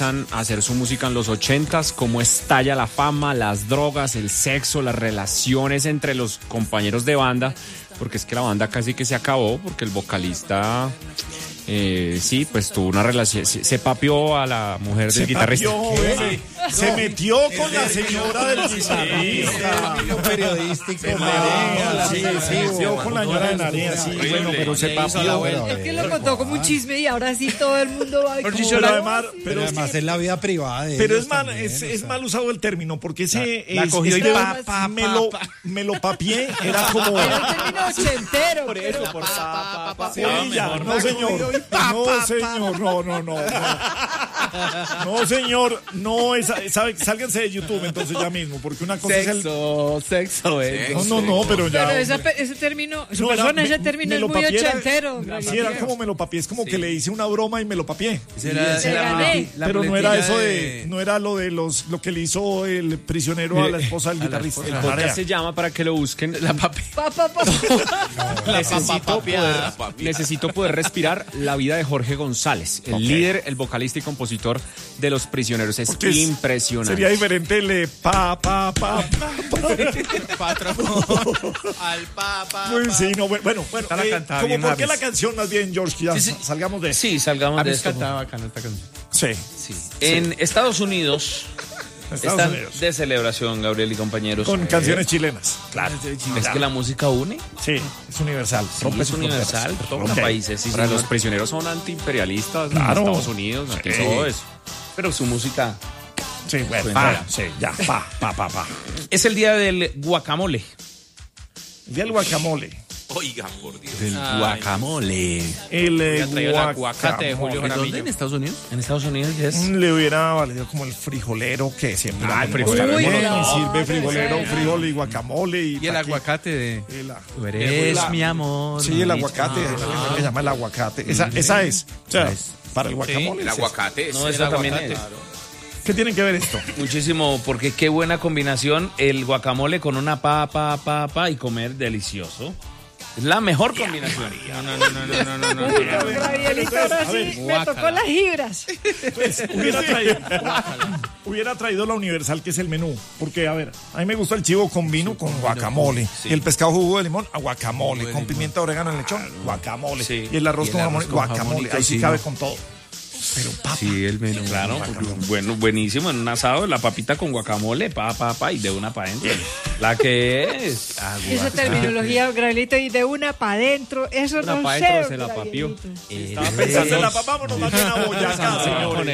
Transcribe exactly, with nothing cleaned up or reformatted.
empiezan a hacer su música en los ochentas, cómo estalla la fama, las drogas, el sexo, las relaciones entre los compañeros de banda, porque es que la banda casi que se acabó, porque el vocalista... Eh, sí, pues tuvo una relación, se, se papió a la mujer del se guitarrista. Papió, se, no, se metió con la señora del guitarrista. Periodístico. Se marea, sí, sí, se metió con la señora de Narea, sí, bueno, pero se papió. Es que lo contó como un chisme y ahora sí todo el mundo va a ver. Pero además, pero además es la vida privada de Pero ellos es mal, también, es, o sea. es mal usado el término, porque ese la, la es, cogió este y pa, pa, me lo, me lo papié, era como... Era el término ochentero. Por eso, por pa, pa, pa, Sí, ya, no señor, no señor, no, no, no, no, no señor, no, esa, sabe, sálganse de YouTube entonces ya mismo, porque una cosa sexo, es el... Sexo, eh. No, no, no, pero ya... Pero esa, ese término, su no, persona, era, ese término me, es muy ochentero. Era, sí, era como me lo papié, es como sí. que le hice una broma y me lo papié. Era, sí, era la, la pero no era eso de, de... no era lo de los, lo que le hizo el prisionero Mire, a la esposa del guitarrista. El podcast se llama, para que lo busquen, La papi. Pa, pa, pa. necesito, poder, necesito poder respirar la vida de Jorge González, el okay. líder, el vocalista y compositor de Los Prisioneros. Es Porque impresionante. Sería diferente el pa, pa, pa, pa, Al pa, pa, pues sí, no, bueno, bueno, Está la eh, cantada como bien, por qué Javis. la canción más bien, George, que ya Sí, sí. salgamos de eso. Sí, salgamos de Javis esto. cantaba bacano esta canción. Sí. Sí. En Estados Unidos Estados están Unidos. de celebración, Gabriel y compañeros. Con Eh, canciones chilenas. Claro. Es que la música une. Sí, es universal. Sí, rompe es sus universal. fronteras. Todos los Ok. países. Sí, Para señor. los prisioneros son antiimperialistas, Claro. Estados Unidos, anti Sí. todo eso. Pero su música Sí, bueno, Suena. pa, sí, ya, pa, pa, pa, pa. es el día del guacamole. El día del guacamole. Oiga, por Dios. Del guacamole. El eh, Hubiera traído el guacamole. aguacate de Julio ¿Dónde? Jaramillo. ¿En Estados Unidos? En Estados Unidos es. Le hubiera valido como el frijolero que siempre. Ah, la el ponemos frijolero. también, Uy, y no, sirve frijolero, no, no. frijol y guacamole. Y, Y el pa' aquí. aguacate de... El- Tú eres la- mi amor. Sí, el aguacate, hay una canción que se llama el aguacate. Esa, esa es. O sea, para el guacamole. El es aguacate. No, es esa el también aguacate. es. eso. ¿Qué tiene que ver esto? Muchísimo, porque qué buena combinación el guacamole con una papa, papa y comer delicioso. Es la mejor combinación. No, no, no, no, no, no, no, no. Gabrielito, ahora A ver, sí me tocó las gibras. Pues, hubiera, traído, hubiera traído la universal, que es el menú. Porque, a ver, a mí me gusta el chivo con vino, con guacamole. Sí. Y el pescado jugo de limón, a guacamole. Con pimienta, orégano, lechón, guacamole. Sí. Y el arroz Y el con arroz jamón, con guacamole. jamonito, Ahí sí sí, cabe no. con todo. Pero papa. Sí, el menú. Claro, bueno, buenísimo. En un asado, la papita con guacamole, pa, pa, pa, y de una para adentro. La que es. Esa terminología, Gabrielito, y de una para adentro, eso Una no pa' sé. dentro se la papió. Gabrielito. Estaba pensando en la papa, vámonos más bien a Boyacá, señores.